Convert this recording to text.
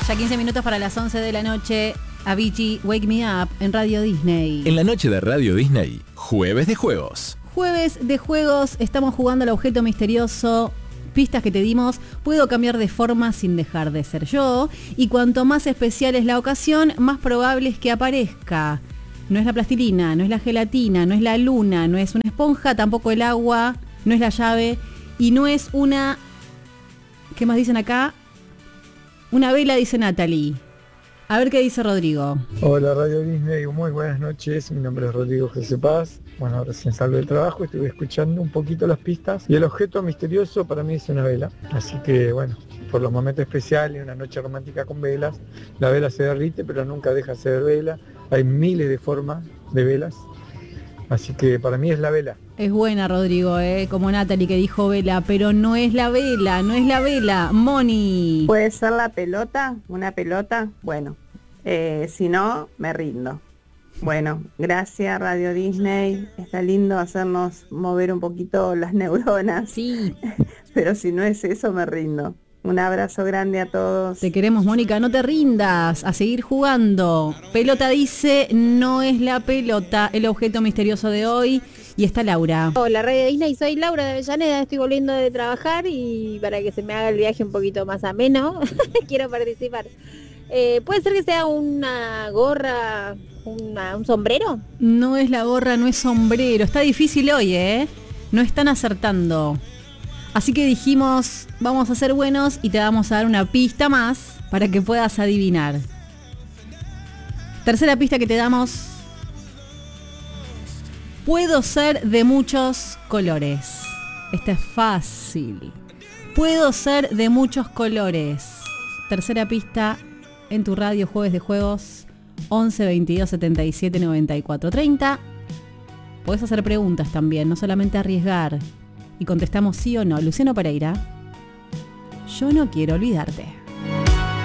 Ya 15 minutos para las 11 de la noche. Avicii, Wake Me Up en Radio Disney. En la noche de Radio Disney, Jueves de Juegos. Jueves de Juegos, estamos jugando al objeto misterioso. Pistas que te dimos, puedo cambiar de forma sin dejar de ser yo. Y cuanto más especial es la ocasión, más probable es que aparezca. No es la plastilina, no es la gelatina, no es la luna, no es una esponja, tampoco el agua, no es la llave y no es una... ¿Qué más dicen acá? Una vela, dice Natalie. A ver qué dice Rodrigo. Hola Radio Disney, muy buenas noches, mi nombre es Rodrigo José Paz. Bueno, recién salgo del trabajo, estuve escuchando un poquito las pistas y el objeto misterioso para mí es una vela. Así que bueno, por los momentos especiales, una noche romántica con velas, la vela se derrite pero nunca deja de ser vela. Hay miles de formas de velas, así que para mí es la vela. Es buena, Rodrigo, como Natalie que dijo vela, pero no es la vela, no es la vela. Moni. ¿Puede ser la pelota? ¿Una pelota? Bueno, si no, me rindo. Bueno, gracias Radio Disney. Está lindo hacernos mover un poquito las neuronas. Sí. Pero si no es eso, me rindo. Un abrazo grande a todos. Te queremos, Mónica, no te rindas, a seguir jugando. Pelota dice, no es la pelota, el objeto misterioso de hoy. Y está Laura. Hola, Radio Disney, soy Laura de Avellaneda, estoy volviendo de trabajar y para que se me haga el viaje un poquito más ameno, quiero participar. ¿Puede ser que sea una gorra, un sombrero? No es la gorra, no es sombrero. Está difícil hoy, No están acertando. Así que dijimos, vamos a ser buenos y te vamos a dar una pista más para que puedas adivinar. Tercera pista que te damos. Puedo ser de muchos colores. Esta es fácil. Puedo ser de muchos colores. Tercera pista en tu radio Jueves de Juegos 11 22 77 94 30. Podés hacer preguntas también, no solamente arriesgar. Y contestamos sí o no. Luciano Pereira, yo no quiero olvidarte.